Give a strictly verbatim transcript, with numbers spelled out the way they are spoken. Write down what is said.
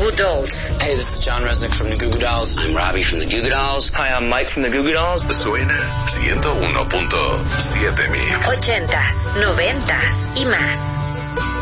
Goo Goo Dolls. Hey, this is John Resnick from the Goo Goo Dolls. I'm Robbie from the Goo Goo Dolls. Hi, I'm Mike from the Goo Goo Dolls. Suena ciento uno punto siete Mix. Ochentas, noventas y más.